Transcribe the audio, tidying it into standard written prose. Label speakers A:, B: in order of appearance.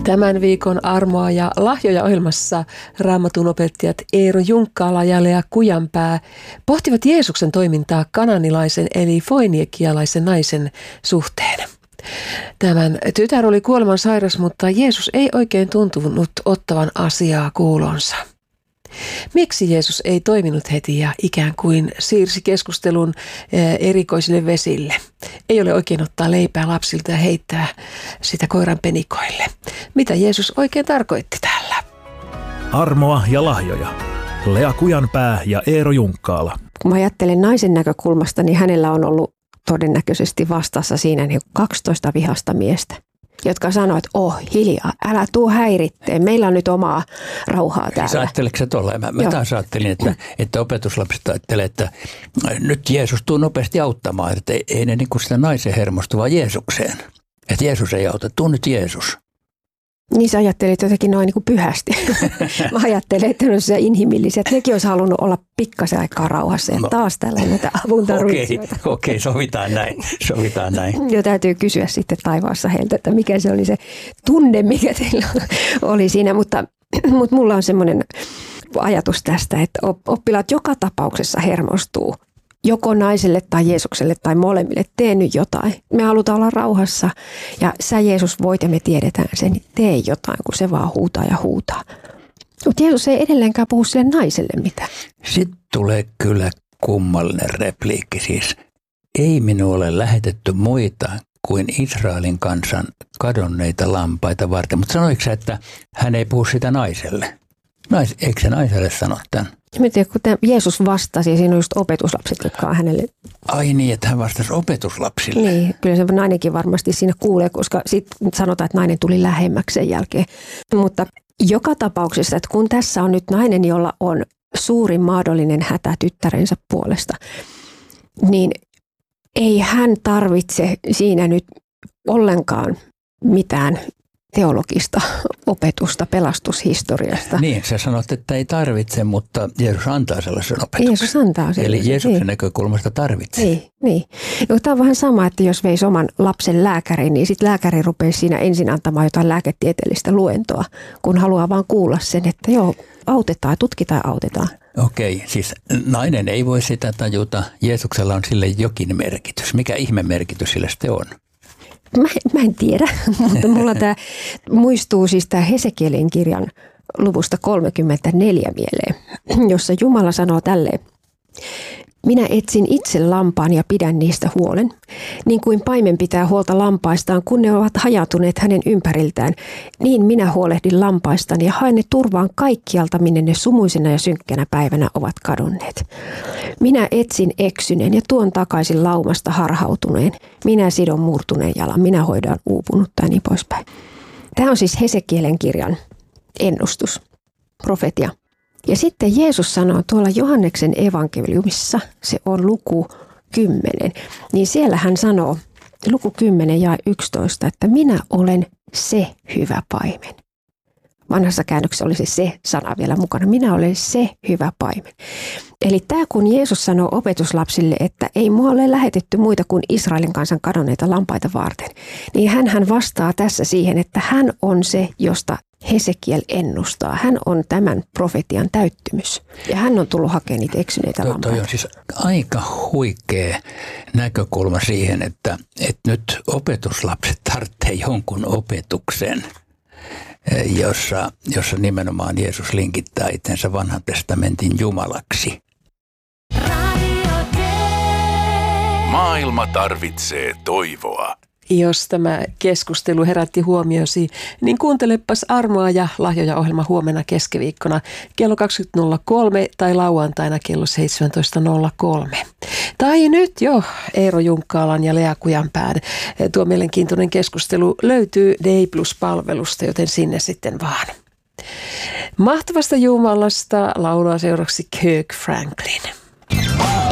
A: Tämän viikon Armoa ja lahjoja ohjelmassa Raamatun opettajat Eero Junkkaala ja Lea Kujanpää pohtivat Jeesuksen toimintaa kananilaisen eli foinikialaisen naisen suhteen. Tämän tytär oli kuolemansairas, mutta Jeesus ei oikein tuntunut ottavan asiaa kuulonsa. Miksi Jeesus ei toiminut heti ja ikään kuin siirsi keskustelun erikoisille vesille? Ei ole oikein ottaa leipää lapsilta ja heittää sitä koiran penikoille. Mitä Jeesus oikein tarkoitti tällä?
B: Armoa ja lahjoja. Lea Kujanpää ja Eero Junkkaala.
C: Kun mä ajattelen naisen näkökulmasta, niin hänellä on ollut todennäköisesti vastassa siinä 12 vihasta miestä, jotka sanoo, että hiljaa, älä tuu häiritteen, meillä on nyt omaa rauhaa täällä.
D: Siis ajatteliko sä tuolla? Mä taas ajattelin, että opetuslapset ajattelee, että nyt Jeesus tuu nopeasti auttamaan, että ei ne niin kuin sitä naisen hermostu, vaan Jeesukseen. Että Jeesus ei auta, tuu nyt Jeesus.
C: Niin sä ajattelit jotenkin noin niin kuin pyhästi. Mä ajattelin, että ne on se inhimillisiä. Nekin olisi halunnut olla pikkasen aikaa rauhassa ja taas tällainen näitä avun tarvitsijoita.
D: Okei, sovitaan näin.
C: Jo täytyy kysyä sitten taivaassa heiltä, että mikä se oli se tunne, mikä teillä oli siinä. Mutta mulla on semmoinen ajatus tästä, että oppilaat joka tapauksessa hermostuu. Joko naiselle tai Jeesukselle tai molemmille, tee nyt jotain. Me halutaan olla rauhassa ja sä Jeesus voit ja me tiedetään sen, niin tee jotain, kun se vaan huutaa ja huutaa. Mutta Jeesus ei edelleenkään puhu sille naiselle mitään.
D: Sitten tulee kyllä kummallinen repliikki siis. Ei minulle ole lähetetty muita kuin Israelin kansan kadonneita lampaita varten. Mutta sanoiko sä, että hän ei puhu sitä naiselle? Eikö se naiselle sano tämän?
C: Mä tiedän, kun Jeesus vastasi ja siinä on just opetuslapset, jotka on hänelle.
D: Ai niin, että hän vastasi opetuslapsille.
C: Niin, kyllä se nainenkin varmasti siinä kuulee, koska sitten sanotaan, että nainen tuli lähemmäksi sen jälkeen. Mutta joka tapauksessa, että kun tässä on nyt nainen, jolla on suurin mahdollinen hätä tyttärensä puolesta, niin ei hän tarvitse siinä nyt ollenkaan mitään teologista opetusta pelastushistoriasta.
D: Niin, sä sanot, että ei tarvitse, mutta Jeesus antaa sellaisen opetuksen.
C: Jeesus antaa sellaisen.
D: Eli Jeesuksen näkökulmasta tarvitsee.
C: Niin. No, tämä on vähän sama, että jos veisi oman lapsen lääkäriin, niin sitten lääkäri rupeaa siinä ensin antamaan jotain lääketieteellistä luentoa, kun haluaa vaan kuulla sen, että joo, autetaan, tutkitaan ja autetaan.
D: Okei, siis nainen ei voi sitä tajuta. Jeesuksella on sille jokin merkitys. Mikä ihme merkitys sille sitten on?
C: Mä en tiedä, mutta mulla tämä muistuu siis tämä Hesekielin kirjan luvusta 34 mieleen, jossa Jumala sanoo tälleen. Minä etsin itse lampaan ja pidän niistä huolen, niin kuin paimen pitää huolta lampaistaan, kun ne ovat hajautuneet hänen ympäriltään. Niin minä huolehdin lampaistani ja haen ne turvaan kaikkialta, minne ne sumuisena ja synkkänä päivänä ovat kadonneet. Minä etsin eksyneen ja tuon takaisin laumasta harhautuneen. Minä sidon murtuneen jalan, minä hoidan uupunutta ja niin poispäin. Tämä on siis Hesekielen kirjan ennustus, profetia. Ja sitten Jeesus sanoo tuolla Johanneksen evankeliumissa, se on luku 10, niin siellä hän sanoo, luku 10 ja 11, että minä olen se hyvä paimen. Vanhassa käännöksessä oli se sana vielä mukana, minä olen se hyvä paimen. Eli tämä kun Jeesus sanoo opetuslapsille, että ei mua ole lähetetty muita kuin Israelin kansan kadonneita lampaita varten, niin hän vastaa tässä siihen, että hän on se, josta Hesekiel ennustaa. Hän on tämän profetian täyttymys ja hän on tullut hakemaan niitä eksyneitä lampaita.
D: Toi on siis aika huikea näkökulma siihen, että nyt opetuslapset tarvitsee jonkun opetuksen, jossa nimenomaan Jeesus linkittää itsensä vanhan testamentin Jumalaksi.
B: Maailma tarvitsee toivoa.
A: Jos tämä keskustelu herätti huomiosi, niin kuuntelepas Armoa ja lahjoja ohjelma huomenna keskiviikkona kello 20.03 tai lauantaina kello 17.03. Tai nyt jo Eero Junkkaalan ja Lea Kujanpään. Tuo mielenkiintoinen keskustelu löytyy Day Plus-palvelusta, joten sinne sitten vaan. Mahtavasta Jumalasta laulaa seuraavaksi Kirk Franklin.